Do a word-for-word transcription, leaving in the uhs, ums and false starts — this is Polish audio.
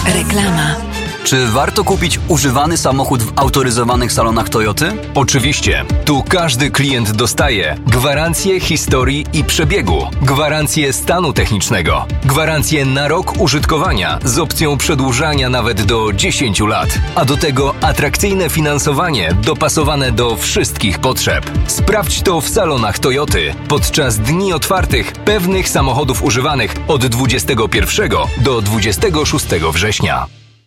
Reklama. Czy warto kupić używany samochód w autoryzowanych salonach Toyoty? Oczywiście. Tu każdy klient dostaje gwarancję historii i przebiegu, gwarancję stanu technicznego, gwarancję na rok użytkowania z opcją przedłużania nawet do dziesięciu lat, a do tego atrakcyjne finansowanie dopasowane do wszystkich potrzeb. Sprawdź to w salonach Toyoty podczas dni otwartych pewnych samochodów używanych od dwudziestego pierwszego do dwudziestego szóstego września.